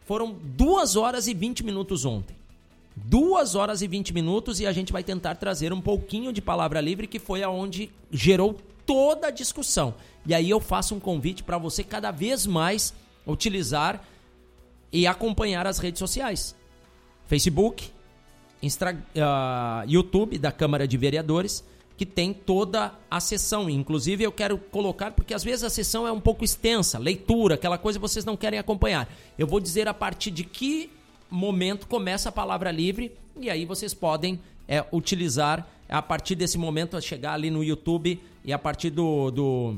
Foram 2 horas e 20 minutos ontem. 2 horas e 20 minutos e a gente vai tentar trazer um pouquinho de palavra livre, que foi aonde gerou toda a discussão. E aí eu faço um convite para você cada vez mais utilizar e acompanhar as redes sociais. Facebook, YouTube da Câmara de Vereadores, que tem toda a sessão. Inclusive eu quero colocar, porque às vezes a sessão é um pouco extensa, leitura, aquela coisa vocês não querem acompanhar. Eu vou dizer a partir de que momento começa a palavra livre e aí vocês podem utilizar a partir desse momento, a chegar ali no YouTube e a partir do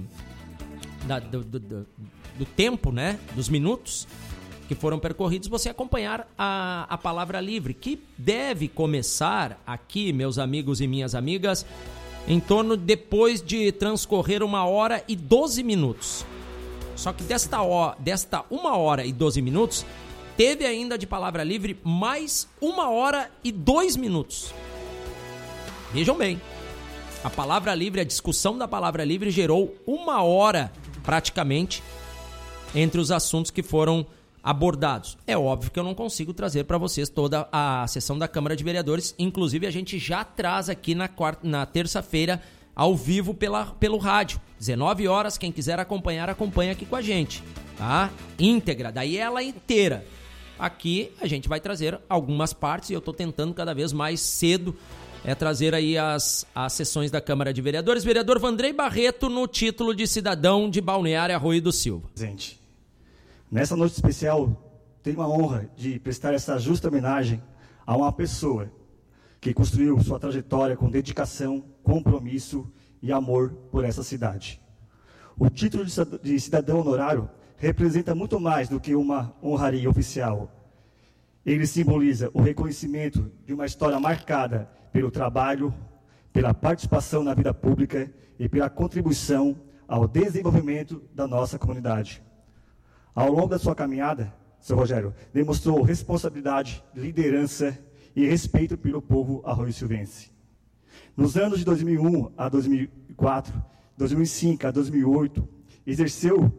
tempo, né, dos minutos que foram percorridos, você acompanhar a palavra livre, que deve começar aqui, meus amigos e minhas amigas, em torno depois de transcorrer 1 hora e 12 minutos. Só que desta 1 hora e 12 minutos, teve ainda de palavra livre mais 1 hora e 2 minutos. Vejam bem, a palavra livre, a discussão da palavra livre gerou 1 hora praticamente entre os assuntos que foram abordados. É óbvio que eu não consigo trazer para vocês toda a sessão da Câmara de Vereadores, inclusive a gente já traz aqui na terça-feira ao vivo pelo rádio, 19 horas, quem quiser acompanhar, acompanha aqui com a gente, tá? Íntegra, daí ela inteira. Aqui a gente vai trazer algumas partes e eu estou tentando cada vez mais cedo trazer aí as sessões da Câmara de Vereadores. Vereador Vandrei Barreto, no título de cidadão de Balneário Arroio do Silva. Gente, nessa noite especial, tenho a honra de prestar essa justa homenagem a uma pessoa que construiu sua trajetória com dedicação, compromisso e amor por essa cidade. O título de cidadão honorário representa muito mais do que uma honraria oficial. Ele simboliza o reconhecimento de uma história marcada pelo trabalho, pela participação na vida pública e pela contribuição ao desenvolvimento da nossa comunidade. Ao longo da sua caminhada, Sr. Rogério, demonstrou responsabilidade, liderança e respeito pelo povo arroio-silvense. Nos anos de 2001 a 2004, 2005 a 2008, exerceu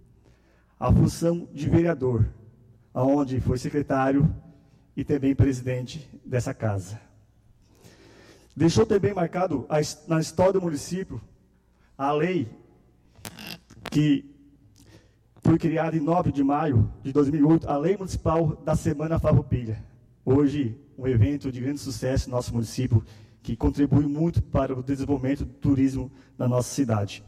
a função de vereador, onde foi secretário e também presidente dessa casa. Deixou também marcado na história do município a lei que foi criada em 9 de maio de 2008, a Lei Municipal da Semana Farroupilha. Hoje, um evento de grande sucesso no nosso município, que contribui muito para o desenvolvimento do turismo na nossa cidade.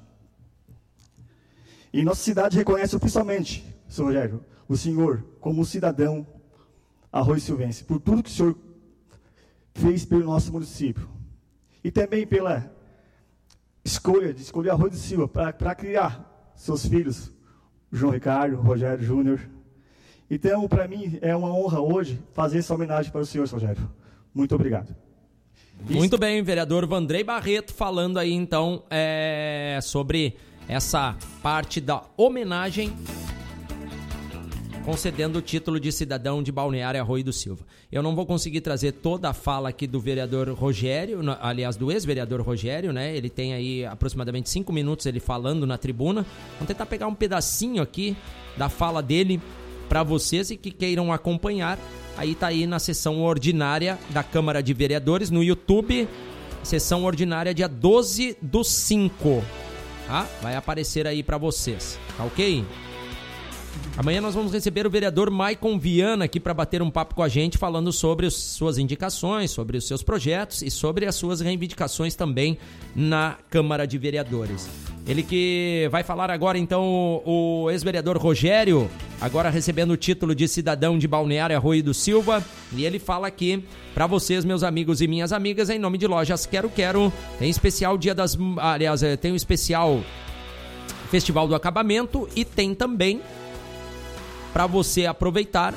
E nossa cidade reconhece oficialmente, Sr. Rogério, o senhor como cidadão arroio-silvense, por tudo que o senhor fez pelo nosso município. E também pela escolha de escolher Arroio do Silva para criar seus filhos, João Ricardo, Rogério Júnior. Então, para mim, é uma honra hoje fazer essa homenagem para o senhor, Rogério. Muito obrigado. Muito bem, vereador Vandrei Barreto, falando aí, então, sobre essa parte da homenagem, concedendo o título de cidadão de Balneário Arroio do Silva. Eu não vou conseguir trazer toda a fala aqui do vereador Rogério, aliás, do ex-vereador Rogério, né? Ele tem aí aproximadamente 5 minutos ele falando na tribuna. Vamos tentar pegar um pedacinho aqui da fala dele para vocês e que queiram acompanhar. Aí tá aí na sessão ordinária da Câmara de Vereadores no YouTube, sessão ordinária dia 12/5. Tá? Vai aparecer aí para vocês, tá ok? Amanhã nós vamos receber o vereador Maicon Viana aqui para bater um papo com a gente, falando sobre as suas indicações, sobre os seus projetos e sobre as suas reivindicações também na Câmara de Vereadores. Ele que vai falar agora, então, o ex-vereador Rogério, agora recebendo o título de cidadão de Balneário Arroio do Silva, e ele fala aqui para vocês, meus amigos e minhas amigas, em nome de Lojas Quero Quero, tem especial tem o especial Festival do Acabamento e tem também para você aproveitar,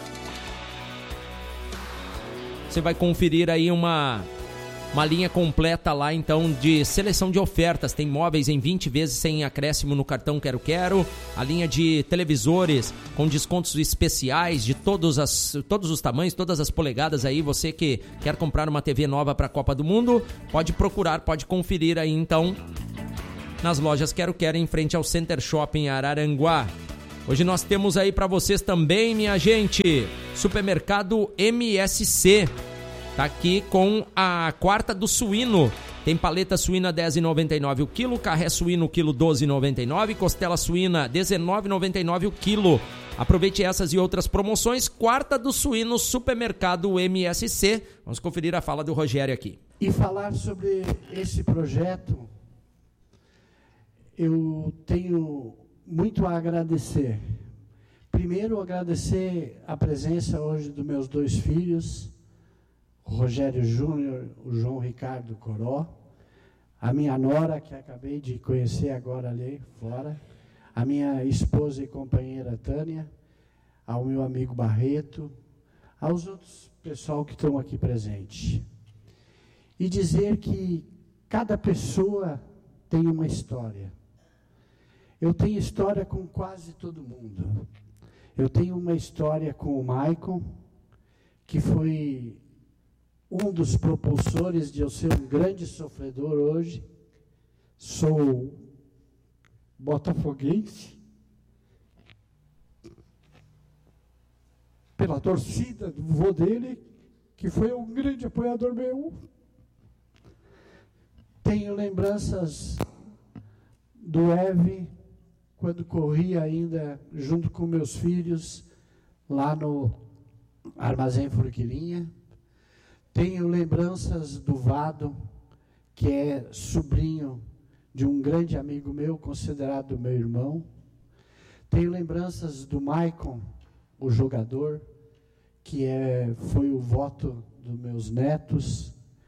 você vai conferir aí uma linha completa lá, então, de seleção de ofertas. Tem móveis em 20 vezes sem acréscimo no cartão Quero Quero, a linha de televisores com descontos especiais de todos os tamanhos, todas as polegadas aí. Você que quer comprar uma TV nova para a Copa do Mundo, pode procurar, pode conferir aí, então, nas Lojas Quero Quero, em frente ao Center Shopping Araranguá. Hoje nós temos aí para vocês também, minha gente, Supermercado MSC. Tá aqui com a quarta do suíno. Tem paleta suína R$10,99 o quilo, carré suíno o quilo R$12,99, costela suína R$19,99 o quilo. Aproveite essas e outras promoções. Quarta do suíno, Supermercado MSC. Vamos conferir a fala do Rogério aqui. E falar sobre esse projeto, eu tenho muito a agradecer. Primeiro, agradecer a presença hoje dos meus 2 filhos, o Rogério Júnior, o João Ricardo Coró, a minha nora, que acabei de conhecer agora ali fora, a minha esposa e companheira Tânia, ao meu amigo Barreto, aos outros pessoal que estão aqui presentes. E dizer que cada pessoa tem uma história. Eu tenho história com quase todo mundo. Eu tenho uma história com o Maicon, que foi um dos propulsores de eu ser um grande sofredor hoje. Sou botafoguense, pela torcida do vô dele, que foi um grande apoiador meu. Tenho lembranças do Eve, quando corria ainda junto com meus filhos, lá no Armazém Forquilinha. Tenho lembranças do Vado, que é sobrinho de um grande amigo meu, considerado meu irmão. Tenho lembranças do Maicon, o jogador, que foi o voto dos meus netos,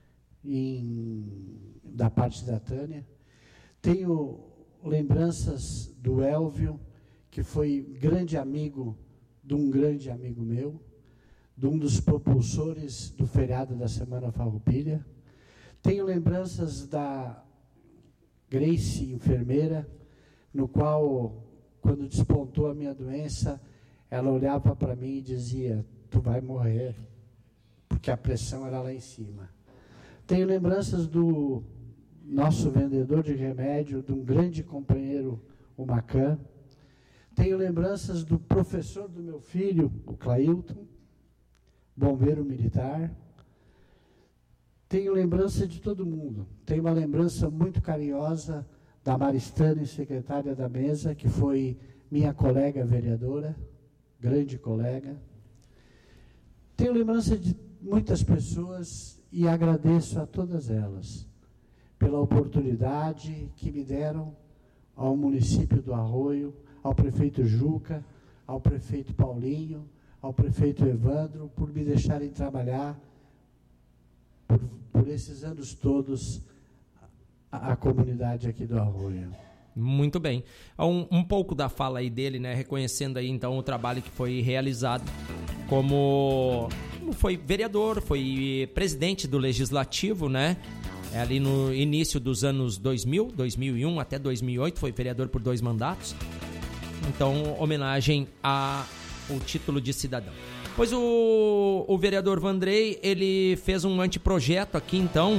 da parte da Tânia. Tenho lembranças do Elvio, que foi grande amigo de um grande amigo meu, de um dos propulsores do feriado da Semana Farroupilha. Tenho lembranças da Grace, enfermeira, no qual, quando despontou a minha doença, ela olhava para mim e dizia: tu vai morrer, porque a pressão era lá em cima. Tenho lembranças do nosso vendedor de remédio, de um grande companheiro, o Macan. Tenho lembranças do professor do meu filho, o Clailton, bombeiro militar. Tenho lembrança de todo mundo. Tenho uma lembrança muito carinhosa da Maristane, secretária da mesa, que foi minha colega vereadora, grande colega. Tenho lembrança de muitas pessoas e agradeço a todas elas pela oportunidade que me deram, ao município do Arroio, ao prefeito Juca, ao prefeito Paulinho, ao prefeito Evandro, por me deixarem trabalhar por esses anos todos a comunidade aqui do Arroio. Muito bem. Um pouco da fala aí dele, né, reconhecendo aí então o trabalho que foi realizado como foi vereador, foi presidente do Legislativo, né? Ali no início dos anos 2000, 2001 até 2008, foi vereador por 2 mandatos. Então, homenagem ao título de cidadão. Pois o vereador Vandrei, ele fez um anteprojeto aqui, então,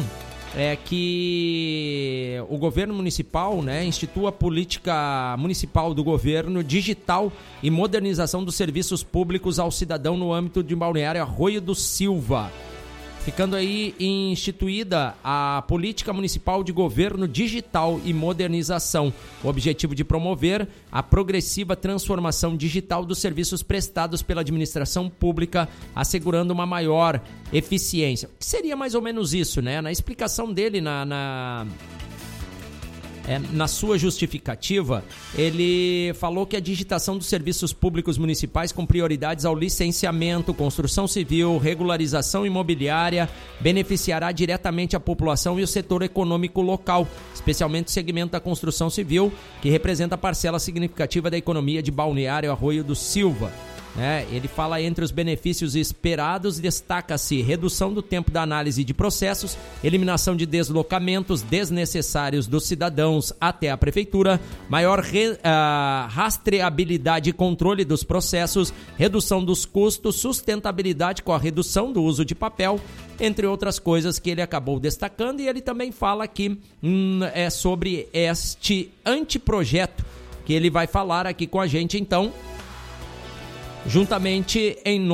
que o governo municipal, né, institua a política municipal do governo digital e modernização dos serviços públicos ao cidadão no âmbito de Balneário Arroio do Silva. Ficando aí instituída a Política Municipal de Governo Digital e Modernização, o objetivo de promover a progressiva transformação digital dos serviços prestados pela administração pública, assegurando uma maior eficiência. O que seria mais ou menos isso, né? Na explicação dele, na sua justificativa, ele falou que a digitação dos serviços públicos municipais com prioridades ao licenciamento, construção civil, regularização imobiliária, beneficiará diretamente a população e o setor econômico local, especialmente o segmento da construção civil, que representa parcela significativa da economia de Balneário Arroio do Silva. Ele fala entre os benefícios esperados, destaca-se redução do tempo da análise de processos, eliminação de deslocamentos desnecessários dos cidadãos até a prefeitura, maior rastreabilidade e controle dos processos, redução dos custos, sustentabilidade com a redução do uso de papel, entre outras coisas que ele acabou destacando. E ele também fala aqui sobre este anteprojeto que ele vai falar aqui com a gente, então, juntamente em